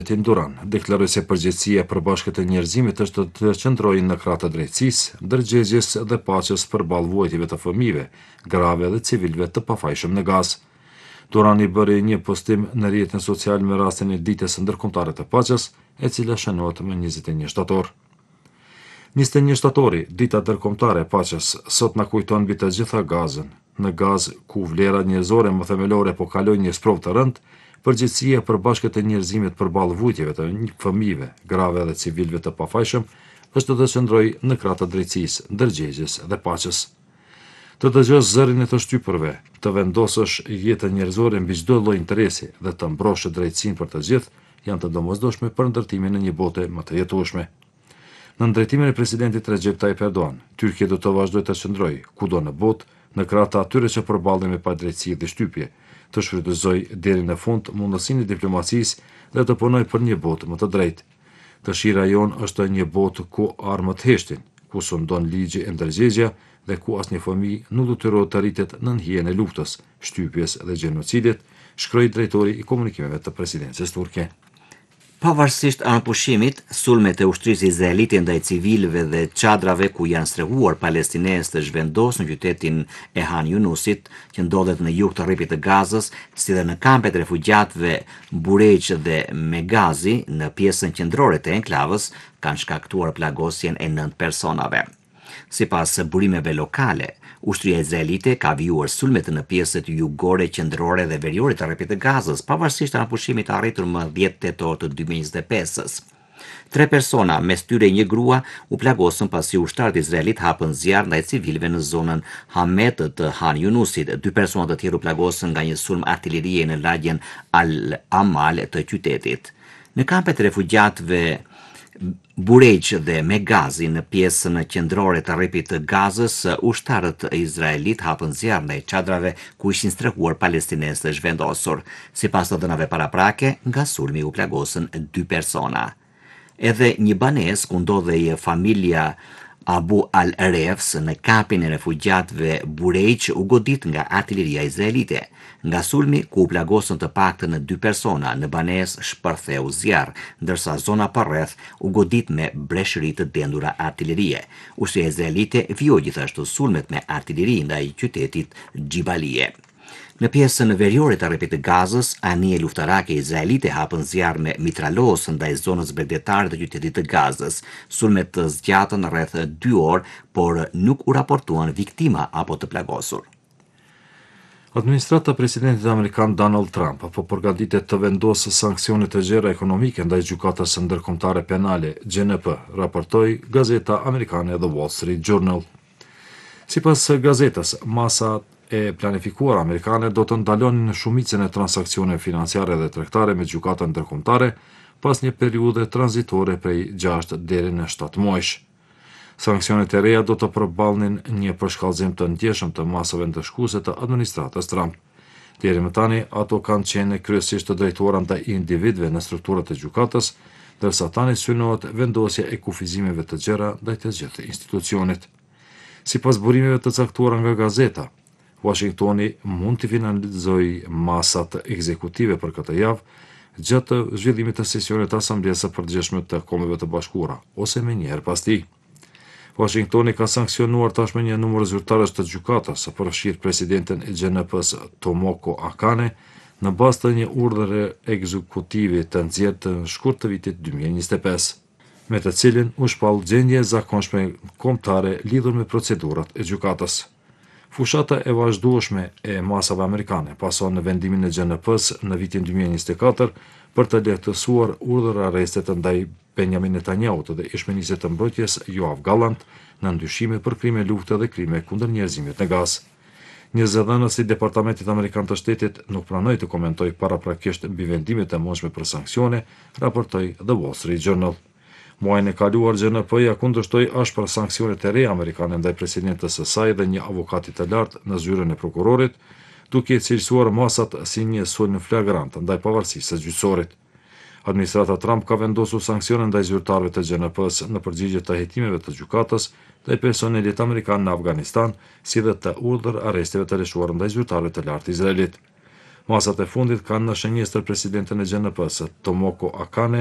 Duran deklaroi se përgjegjësia e përbashkët e njerëzimit është të qëndrojë në krah të drejtësisë, ndërgjegjjes dhe paqes përballë vuajtjeve të fëmijëve, grave dhe civilëve të pafajshëm në Gazë. Durani bëri një postim në rrjetin social me rastin e ditës ndërkombëtare të paqes, e cila shënohet më 21 shtator. 21 shtatori, dita ndërkombëtare e paqes, sot na kujton mbi të gjitha Gazën. Në Gazë, ku vlera njerëzore më themelore po kalojnë një sprovë të rëndë, përgjegjësia e përbashkët e njerëzimit përballë vujtjeve të fëmijëve, grave dhe civilëve të pafajshëm është të qëndrojë në krah të drejtësisë, ndërgjegjjes dhe paqes. Të dëgjosh zërin e të shtypërve, të vendosësh jetën njerëzore mbi çdo lloj interesi dhe të mbrosh drejtësinë për të gjithë, janë të domosdoshme për ndërtimin në një bote më të jetueshme. Në drejtimin e presidentit Recep Tayyip Erdogan, Tyrkia do të vazhdojë të qëndrojë kudo në botë, në krah të atyre që përballen me padrejtësi dhe shtypje, të shfrytëzojë deri në fund mundësinë e diplomacisë dhe të punojë për një botë më të drejtë. Dëshira jon është një botë ku armët heshtin, ku sundon ligji e ndërgjegjja dhe ku asnjë fëmijë nuk do të rritet në hijen e luftës, shtypjes dhe gjenocidit, shkroi drejtori i komunikimeve të presidencës turke. Pavarësisht anëpushimit, sulmet e ushtrisë izraelite ndaj civilëve dhe çadrave ku janë strehuar palestinesë të zhvendos në qytetin e Han Yunusit, që ndodhet në jug të rripit të Gazës, si dhe në kampet e refugjatëve Bureq dhe Megazi në pjesën qendrore të enklavës, kanë shkaktuar plagosjen e 9 personave. Sipas burimeve lokale, ushtria izraelite ka vijuar sulmet në pjesët jugore, qendrore dhe veriore të rrepit të Gazës, pavarësisht anëpushimit të arritur më 10 tetor të 2025-s. 3 persona, mes tyre një grua, u plagosën pasi ushtarët izraelit hapën zjarr ndaj civilëve në zonën Hamet të Han Yunusit. 2 persona të tjerë u plagosën nga një sulm artillerie në lagjen Al-Amal të qytetit. Në kampet e refugjatëve Bureq dhe Megazi në pjesën qendrore të rrepit të Gazës, ushtarët izraelit hapën zjarr ndaj çadrave ku ishin strehuar palestinesë të zhvendosur. Sipas të dhënave paraprake, nga sulmi u plagosën 2 persona. Edhe një banesë ku ndodhej familja Abu al-Refs në kampin e refugjatëve Bureq u godit nga artilleria izraelite. Nga sulmi ku u plagosën të paktën 2 persona, në banesë shpërtheu zjarr, ndërsa zona përreth u godit me breshëri të dendura artillerie. Ushtria izraelite vijoi gjithashtu sulmet me artilleri ndaj qytetit Xhibalie. Në pjesën veriore të rrepit të Gazës, anije luftarake izraelite hapën zjarr me mitralos ndaj zonës bregdetare të qytetit të Gazës. Sulmet të zgjatën rreth 2 orë, por nuk u raportuan viktima apo të plagosur. Administrata e presidentit amerikan Donald Trump po përgatitet të vendosë sanksione të gjera ekonomike ndaj gjykatës ndërkombëtare penale GNP, raportoi gazeta amerikane The Wall Street Journal. Sipas gazetës, masa e planifikuar amerikane do të ndalonin në shumicën e transaksioneve financiare dhe tregtare me gjykatën ndërkombëtare pas një periudhe tranzitore prej 6 deri në 7 muajsh. Sanksionet e reja do të përballnin një përshkallëzim të ndjeshëm të masave ndëshkuese të administratës Trump. Deri më tani, ato kanë qenë kryesisht të drejtuara ndaj individëve në strukturat e gjykatës, ndërsa tani synohet vendosja e kufizimeve të gjera ndaj të gjithë institucionit. Sipas burimeve të caktuara nga gazeta, Washingtoni mund të finalizojë masat ekzekutive për këtë javë gjatë zhvillimit të sesionit të Asamblesë së Përgjithshme të Kombeve të Bashkuara ose më njëherë pas tij. Washingtoni ka sankcionuar tashmë një numër zyrtarësh të gjykatës, përfshirë presidentin e GNP-s Tomoko Akane, në bazë të një urdhëre ekzekutivi të nxjerrë të shkurt të vitit 2025, me të cilin u shpall gjendje e zakonshme kombëtare lidhur me procedurat e gjykatës. Fushata e vazhdueshme e masave amerikane pason në vendimin e GNP-s në vitin 2024 për të lehtësuar urdhër arrestet ndaj Benjamin Netanyahut dhe ish-ministrit të mbrojtjes Yoav Gallant në ndyshime për krime lufte dhe krime kundër njerëzimit në Gazë. Një zëdhënës i Departamentit Amerikan të Shtetit nuk pranoi të komentojë paraprakisht mbi vendimet e mundshme për sanksione, raportoi The Wall Street Journal. Muajin e kaluar GNP-ja kundërshtoi ashpër sanksionet e reja amerikane ndaj presidentes së saj dhe një avokati të lartë në zyrën e prokurorit, duke cilësuar masat si një sulm flagrant ndaj pavarësisë së gjyqësorit. Administrata Trump ka vendosur sanksione ndaj zyrtarëve të GNP-s në përgjigje të hetimeve të gjykatës ndaj personelit amerikan në Afganistan, si dhe të urdhër arresteve të lëshuar ndaj zyrtarëve të lartë izraelit. Masat e fundit kanë në shënjestër presidentin e GNP-së, Tomoko Akane,